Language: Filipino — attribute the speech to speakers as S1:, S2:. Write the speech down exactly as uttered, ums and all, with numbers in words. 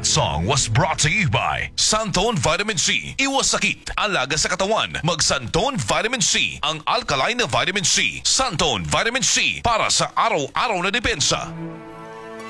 S1: That song was brought to you by Santone Vitamin C. Iwas sakit, alaga sa katawan. Mag Santone Vitamin C, ang alkaline na vitamin C. Santone Vitamin C para sa araw-araw na depensa.